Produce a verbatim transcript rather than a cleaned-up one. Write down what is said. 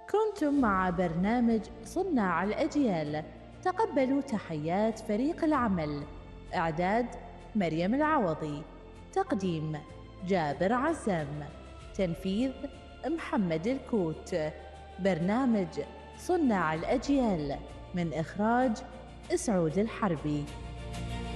كنتم مع برنامج صناع الأجيال. تقبلوا تحيات فريق العمل. إعداد مريم العوضي. تقديم جابر عزام. تنفيذ محمد الكوت. برنامج صناع الأجيال من إخراج سعود الحربي.